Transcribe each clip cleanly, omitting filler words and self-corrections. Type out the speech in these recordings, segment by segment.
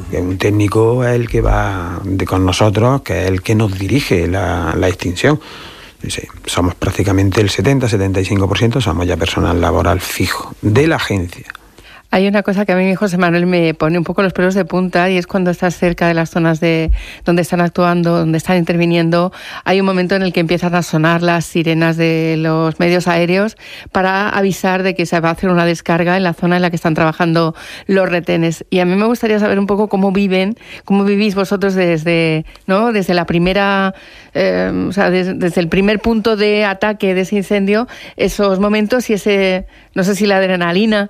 Que un técnico es el que va con nosotros, que es el que nos dirige la extinción. Sí, somos prácticamente el 70-75%, somos ya personal laboral fijo de la agencia. Hay una cosa que a mí José Manuel me pone un poco los pelos de punta, y es cuando estás cerca de las zonas de donde están actuando, donde están interviniendo. Hay un momento en el que empiezan a sonar las sirenas de los medios aéreos para avisar de que se va a hacer una descarga en la zona en la que están trabajando los retenes. Y a mí me gustaría saber un poco cómo vivís vosotros desde la primera, desde el primer punto de ataque de ese incendio, esos momentos, y ese, no sé si la adrenalina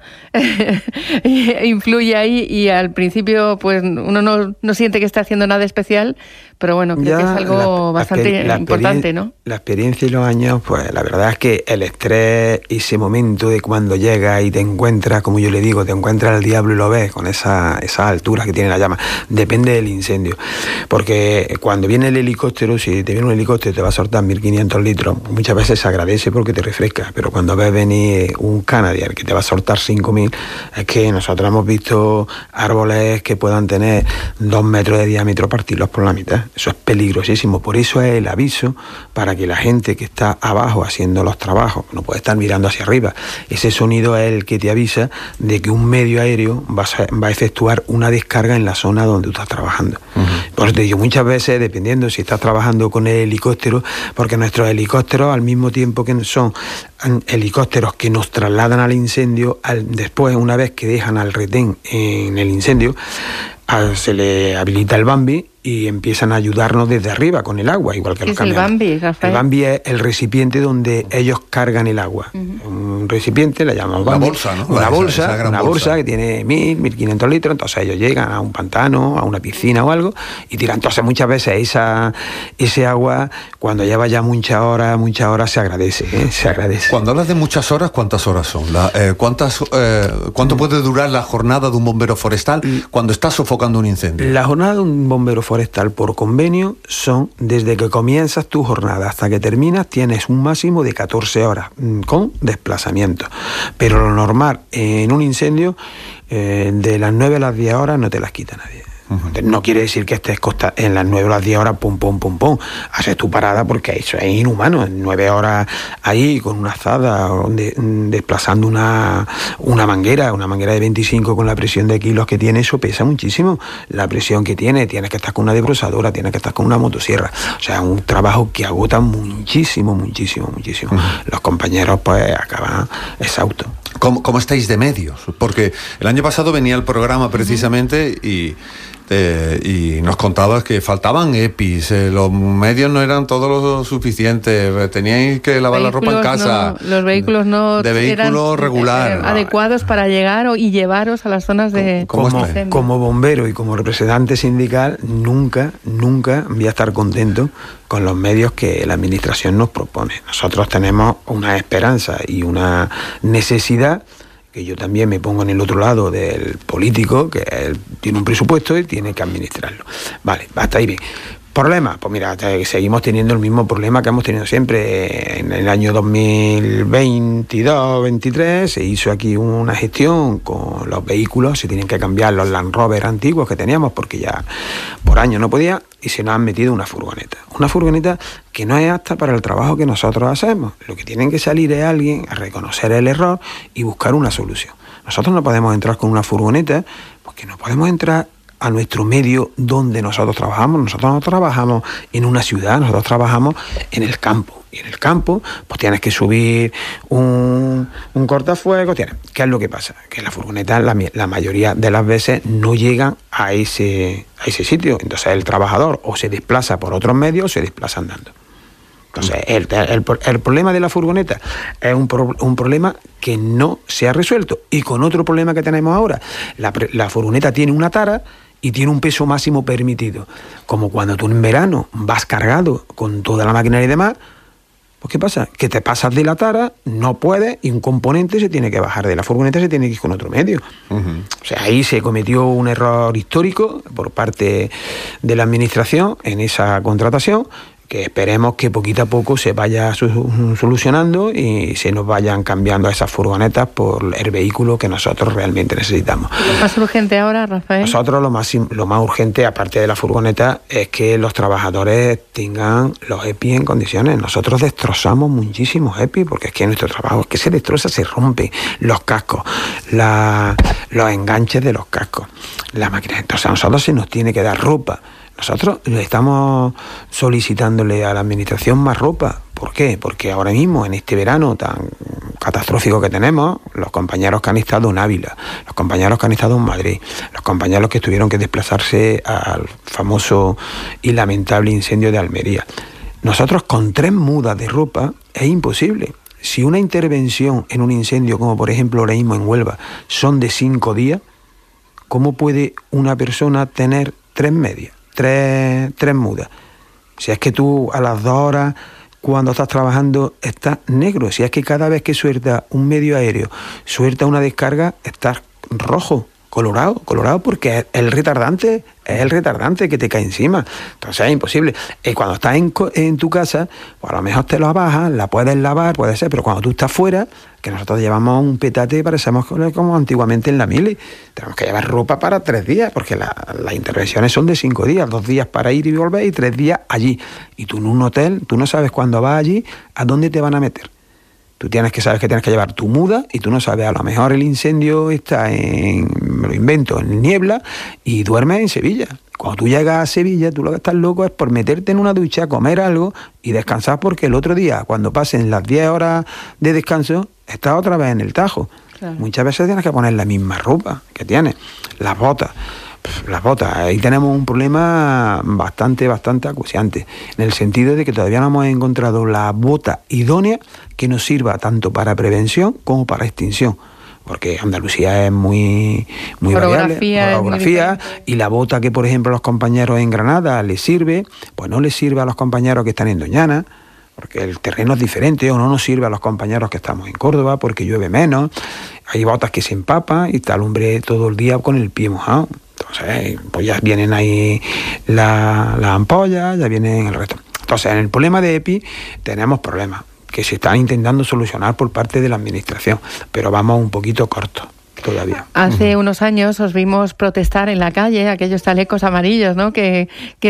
influye ahí, y al principio pues uno no siente que está haciendo nada especial, pero bueno, creo que es algo bastante importante, ¿no? La experiencia y los años, pues la verdad es que el estrés, ese momento de cuando llegas y te encuentras, como yo le digo, te encuentras al diablo y lo ves con esa altura que tiene la llama, depende del incendio, porque cuando viene el helicóptero, si te viene un helicóptero y te va a soltar 1.500 litros, muchas veces se agradece porque te refresca, pero cuando ves venir un Canadian que te va a soltar 5.000, es que nosotros hemos visto árboles que puedan tener 2 metros de diámetro partirlos por la mitad. Eso es peligrosísimo. Por eso es el aviso para que la gente que está abajo haciendo los trabajos, no puede estar mirando hacia arriba. Ese sonido es el que te avisa de que un medio aéreo va a efectuar una descarga en la zona donde tú estás trabajando. Por eso te digo, muchas veces, dependiendo si estás trabajando con el helicóptero, porque nuestros helicópteros, al mismo tiempo que son helicópteros que nos trasladan al incendio, después, una vez que dejan al retén en el incendio, se le habilita el Bambi y empiezan a ayudarnos desde arriba con el agua, igual que los camiones. ¿Qué es el Bambi, Rafael? El Bambi es el recipiente donde ellos cargan el agua. Un recipiente, le llamamos Bambi. Una bolsa, ¿no? Una bolsa que tiene 1.500 litros, entonces ellos llegan a un pantano, a una piscina o algo, y tiran. Entonces muchas veces ese agua, cuando lleva ya muchas horas, se agradece, se agradece. Cuando hablas de muchas horas, ¿cuántas horas son? ¿Cuánto puede durar la jornada de un bombero forestal cuando está sofocando un incendio? La jornada de un bombero forestal por convenio son, desde que comienzas tu jornada hasta que terminas, tienes un máximo de 14 horas con desplazamiento, pero lo normal en un incendio, de las 9 a las 10 horas no te las quita nadie. No quiere decir que estés en las 9 o las 10 horas, pum, haces tu parada, porque eso es inhumano. En 9 horas ahí con una azada, desplazando una manguera de 25 con la presión de kilos que tiene, eso pesa muchísimo. La presión que tienes que estar con una desbrozadora, tienes que estar con una motosierra. O sea, un trabajo que agota muchísimo. Los compañeros pues acaban exhaustos. ¿Cómo estáis de medios? Porque el año pasado venía el programa precisamente y nos contabas que faltaban EPIs, los medios no eran todos lo suficientes, teníais que lavar la ropa en casa. Los vehículos no de vehículo eran regular, adecuados para llegar y llevaros a las zonas de... Como bombero y como representante sindical, nunca voy a estar contento con los medios que la administración nos propone. Nosotros tenemos una esperanza y una necesidad, que yo también me pongo en el otro lado del político, que él tiene un presupuesto y tiene que administrarlo. Vale, hasta ahí bien. ¿Problema? Pues mira, seguimos teniendo el mismo problema que hemos tenido siempre. En el año 2022-23 se hizo aquí una gestión con los vehículos, se tienen que cambiar los Land Rover antiguos que teníamos porque ya por año no podía, y se nos han metido una furgoneta que no es apta para el trabajo que nosotros hacemos. Lo que tienen que salir es alguien a reconocer el error y buscar una solución. Nosotros no podemos entrar con una furgoneta porque no podemos entrar a nuestro medio donde nosotros trabajamos. Nosotros no trabajamos en una ciudad, nosotros trabajamos en el campo. Y en el campo, pues tienes que subir un cortafuegos. ¿Qué es lo que pasa? Que las furgonetas, la mayoría de las veces, no llegan a ese sitio. Entonces el trabajador o se desplaza por otros medios o se desplaza andando. Entonces, el problema de la furgoneta es un problema que no se ha resuelto. Y con otro problema que tenemos ahora, la furgoneta tiene una tara y tiene un peso máximo permitido. Como cuando tú en verano vas cargado con toda la maquinaria y demás, pues ¿qué pasa? Que te pasas de la tara, no puedes, y un componente se tiene que bajar de la furgoneta, se tiene que ir con otro medio. O sea, ahí se cometió un error histórico por parte de la administración en esa contratación, que esperemos que poquito a poco se vaya solucionando y se nos vayan cambiando esas furgonetas por el vehículo que nosotros realmente necesitamos. ¿Lo más urgente ahora, Rafael? Nosotros lo más urgente, aparte de la furgoneta, es que los trabajadores tengan los EPI en condiciones. Nosotros destrozamos muchísimos EPI porque es que nuestro trabajo es que se destroza, se rompe los cascos, los enganches de los cascos, la máquina. Entonces a nosotros se nos tiene que dar ropa. Nosotros le estamos solicitándole a la administración más ropa. ¿Por qué? Porque ahora mismo, en este verano tan catastrófico que tenemos, los compañeros que han estado en Ávila, los compañeros que han estado en Madrid, los compañeros que tuvieron que desplazarse al famoso y lamentable incendio de Almería, nosotros con 3 mudas de ropa es imposible. Si una intervención en un incendio, como por ejemplo ahora mismo en Huelva, son de 5 días, ¿cómo puede una persona tener 3 medias? Tres mudas? Si es que tú a las 2 horas, cuando estás trabajando, estás negro. Si es que cada vez que suelta un medio aéreo, suelta una descarga, estás rojo, colorado porque es el retardante que te cae encima. Entonces es imposible. Y cuando estás en tu casa, pues a lo mejor te lo bajas, la puedes lavar, puede ser, pero cuando tú estás fuera, que nosotros llevamos un petate, parecemos como antiguamente en la mili, tenemos que llevar ropa para 3 días, porque las intervenciones son de 5 días, 2 días para ir y volver y 3 días allí. Y tú en un hotel, tú no sabes cuándo vas allí, a dónde te van a meter. Tú tienes que saber que tienes que llevar tu muda y tú no sabes, a lo mejor el incendio está me lo invento, en Niebla y duermes en Sevilla. Cuando tú llegas a Sevilla, tú lo que estás loco es por meterte en una ducha, comer algo y descansar, porque el otro día, cuando pasen las 10 horas de descanso, estás otra vez en el Tajo. Claro. Muchas veces tienes que poner la misma ropa que tienes, las botas. Ahí tenemos un problema bastante acuciante, en el sentido de que todavía no hemos encontrado la bota idónea que nos sirva tanto para prevención como para extinción, porque Andalucía es muy variable, orografía, y la bota que por ejemplo a los compañeros en Granada les sirve, pues no les sirve a los compañeros que están en Doñana, porque el terreno es diferente, o no nos sirve a los compañeros que estamos en Córdoba porque llueve menos. Hay botas que se empapan y está el hombre todo el día con el pie mojado. Entonces, pues ya vienen ahí las ampollas, ya vienen el resto. Entonces, en el problema de EPI tenemos problemas que se están intentando solucionar por parte de la administración, pero vamos un poquito cortos todavía. Hace unos años os vimos protestar en la calle, aquellos chalecos amarillos, ¿no? que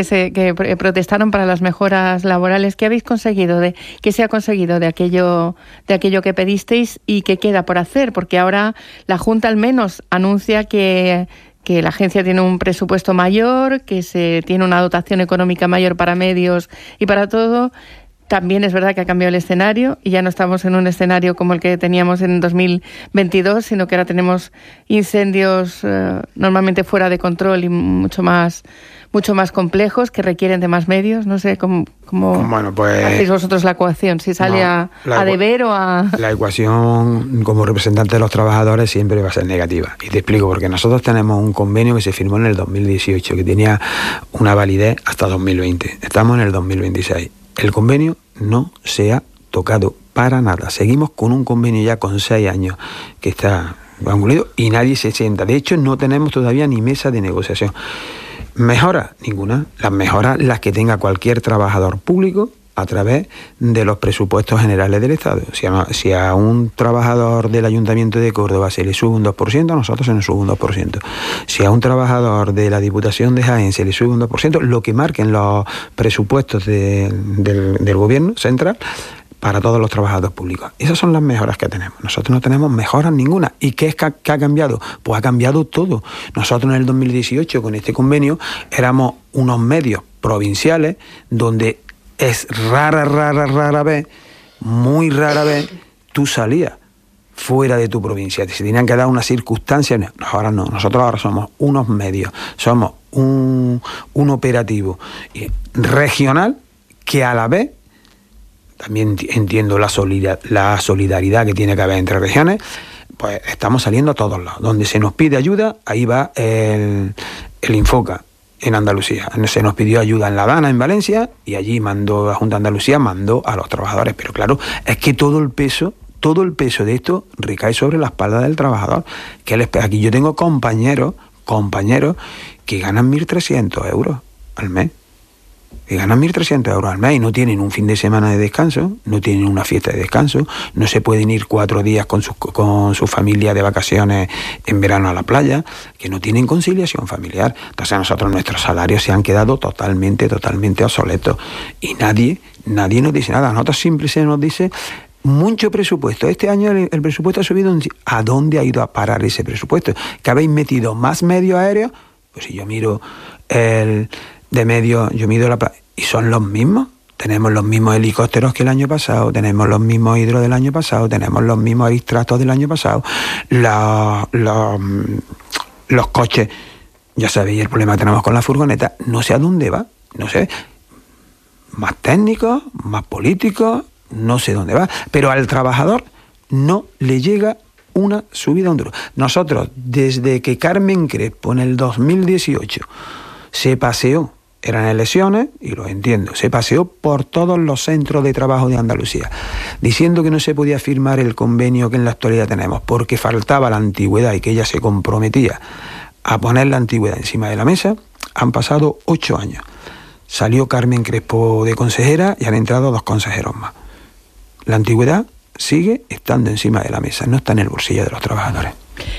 protestaron para las mejoras laborales. ¿Qué habéis conseguido? ¿Qué se ha conseguido de aquello que pedisteis y qué queda por hacer? Porque ahora la Junta al menos anuncia que la agencia tiene un presupuesto mayor, que se tiene una dotación económica mayor para medios y para todo. También es verdad que ha cambiado el escenario y ya no estamos en un escenario como el que teníamos en 2022, sino que ahora tenemos incendios normalmente fuera de control y mucho más complejos, que requieren de más medios. No sé cómo bueno, pues, hacéis vosotros la ecuación, si sale a deber o a... La ecuación, como representante de los trabajadores, siempre va a ser negativa. Y te explico, porque nosotros tenemos un convenio que se firmó en el 2018, que tenía una validez hasta 2020. Estamos en el 2026. El convenio no se ha tocado para nada. Seguimos con un convenio ya con 6 años que está concluido y nadie se sienta. De hecho, no tenemos todavía ni mesa de negociación. ¿Mejoras? Ninguna. Las mejoras las que tenga cualquier trabajador público a través de los presupuestos generales del Estado. Si a un trabajador del Ayuntamiento de Córdoba se le sube un 2%, a nosotros se nos sube un 2%. Si a un trabajador de la Diputación de Jaén se le sube un 2%, lo que marquen los presupuestos del Gobierno central para todos los trabajadores públicos. Esas son las mejoras que tenemos. Nosotros no tenemos mejoras ninguna. ¿Y qué ha cambiado? Pues ha cambiado todo. Nosotros en el 2018, con este convenio, éramos unos medios provinciales donde es rara vez, muy rara vez, tú salías fuera de tu provincia. Se tenían que dar unas circunstancias. Ahora no. Nosotros ahora somos unos medios. Somos un operativo regional que a la vez, también entiendo la solidaridad que tiene que haber entre regiones, pues estamos saliendo a todos lados. Donde se nos pide ayuda, ahí va el Infoca en Andalucía. Se nos pidió ayuda en La Dana, en Valencia, y allí la Junta de Andalucía mandó a los trabajadores. Pero claro, es que todo el peso de esto recae sobre la espalda del trabajador. Aquí yo tengo compañeros que ganan 1.300 euros al mes. y ganan 1.300 euros al mes y no tienen un fin de semana de descanso, no tienen una fiesta de descanso, no se pueden ir 4 días con su familia de vacaciones en verano a la playa, que no tienen conciliación familiar. Entonces a nosotros nuestros salarios se han quedado totalmente obsoletos y nadie nos dice nada. A nosotros siempre se nos dice mucho presupuesto. Este año el presupuesto ha subido. ¿A dónde ha ido a parar ese presupuesto? ¿Que habéis metido más medios aéreos? Pues si yo miro y son los mismos. Tenemos los mismos helicópteros que el año pasado, tenemos los mismos hidros del año pasado, tenemos los mismos Aristratos del año pasado, los coches, ya sabéis el problema que tenemos con la furgoneta, no sé a dónde va, no sé, más técnicos, más políticos, no sé dónde va, pero al trabajador no le llega una subida a un duro. Nosotros, desde que Carmen Crespo en el 2018 se paseó, eran elecciones, y lo entiendo, se paseó por todos los centros de trabajo de Andalucía, diciendo que no se podía firmar el convenio que en la actualidad tenemos, porque faltaba la antigüedad y que ella se comprometía a poner la antigüedad encima de la mesa. Han pasado 8 años. Salió Carmen Crespo de consejera y han entrado 2 consejeros más. La antigüedad sigue estando encima de la mesa, no está en el bolsillo de los trabajadores.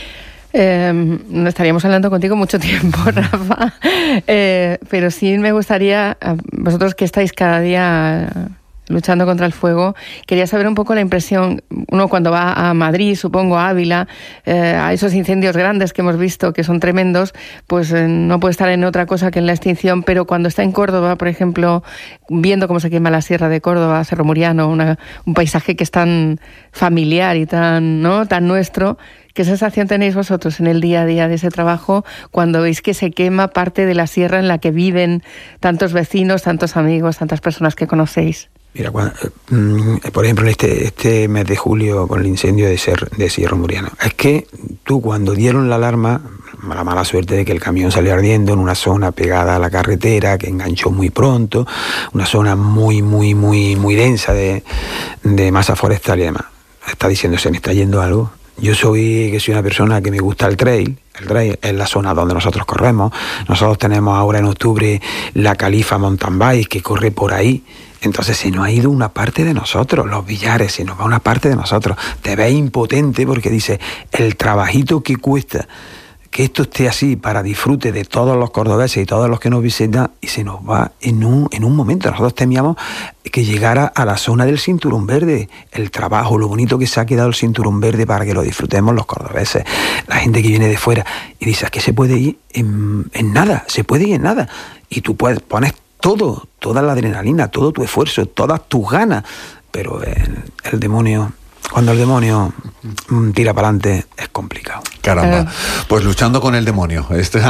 No estaríamos hablando contigo mucho tiempo, Rafa, pero sí me gustaría, vosotros que estáis cada día luchando contra el fuego, quería saber un poco la impresión, uno cuando va a Madrid, supongo, a Ávila, a esos incendios grandes que hemos visto, que son tremendos, pues no puede estar en otra cosa que en la extinción, pero cuando está en Córdoba, por ejemplo, viendo cómo se quema la Sierra de Córdoba, Cerro Muriano, un paisaje que es tan familiar y tan nuestro. ¿Qué sensación tenéis vosotros en el día a día de ese trabajo cuando veis que se quema parte de la sierra en la que viven tantos vecinos, tantos amigos, tantas personas que conocéis? Mira, por ejemplo, en este mes de julio con el incendio de Cerro Muriano, es que tú cuando dieron la alarma, la mala suerte de que el camión salió ardiendo en una zona pegada a la carretera, que enganchó muy pronto, una zona muy densa de masa forestal y demás. Está diciendo, se me está yendo algo. Yo soy una persona que me gusta el trail. El trail es la zona donde nosotros corremos. Nosotros tenemos ahora en octubre la Califa Mountain Bike que corre por ahí. Entonces se nos ha ido una parte de nosotros, los billares, se nos va una parte de nosotros. Te ves impotente porque dices, el trabajito que cuesta que esto esté así para disfrute de todos los cordobeses y todos los que nos visitan, y se nos va en un momento. Nosotros temíamos que llegara a la zona del cinturón verde, el trabajo, lo bonito que se ha quedado el cinturón verde para que lo disfrutemos los cordobeses, la gente que viene de fuera, y dices que se puede ir en nada, se puede ir en nada, y tú pones toda la adrenalina, todo tu esfuerzo, todas tus ganas, pero el demonio... Cuando el demonio tira para adelante es complicado. Caramba, pues luchando con el demonio.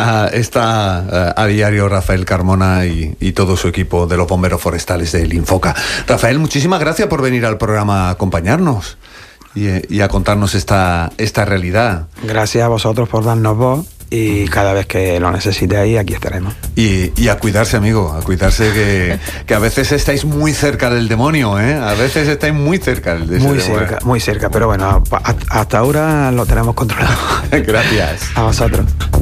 Está a diario Rafael Carmona y todo su equipo de los bomberos forestales del Infoca. Rafael, muchísimas gracias por venir al programa a acompañarnos y a contarnos esta realidad. Gracias a vosotros por darnos voz. Y cada vez que lo necesitéis, aquí estaremos. Y a cuidarse, amigo, a cuidarse, que a veces estáis muy cerca del demonio, ¿eh? A veces estáis muy cerca del demonio. Muy cerca, pero bueno, hasta ahora lo tenemos controlado. Gracias. A vosotros.